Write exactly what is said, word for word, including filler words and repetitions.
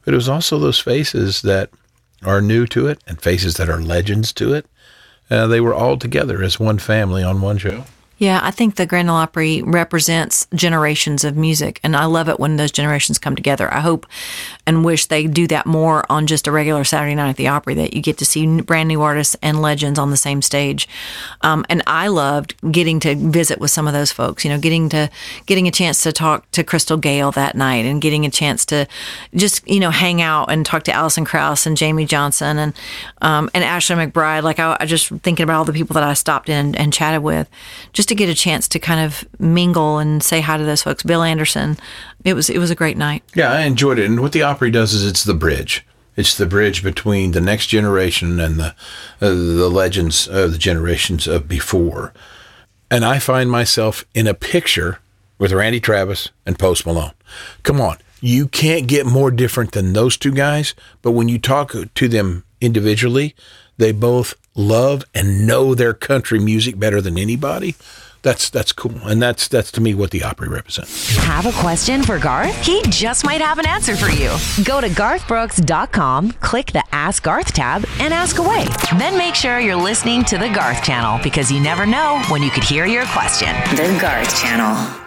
but it was also those faces that are new to it and faces that are legends to it. Uh, they were all together as one family on one show. Yeah, I think the Grand Ole Opry represents generations of music, and I love it when those generations come together. I hope and wish they do that more on just a regular Saturday night at the Opry, that you get to see brand new artists and legends on the same stage. Um, and I loved getting to visit with some of those folks, you know, getting to getting a chance to talk to Crystal Gale that night, and getting a chance to just, you know, hang out and talk to Alison Krauss and Jamie Johnson and um, and Ashley McBryde. Like, I, I just thinking about all the people that I stopped in and, and chatted with, just to get a chance to kind of mingle and say hi to those folks. Bill Anderson. It was it was a great night. Yeah, I enjoyed it. And what the Opry does is it's the bridge. It's the bridge between the next generation and the uh, the legends of the generations of before. And I find myself in a picture with Randy Travis and Post Malone. Come on. You can't get more different than those two guys. But when you talk to them individually, they both love and know their country music better than anybody. That's that's cool. And that's, that's to me, what the Opry represents. Have a question for Garth? He just might have an answer for you. Go to garth brooks dot com, click the Ask Garth tab, and ask away. Then make sure you're listening to the Garth Channel, because you never know when you could hear your question. The Garth Channel.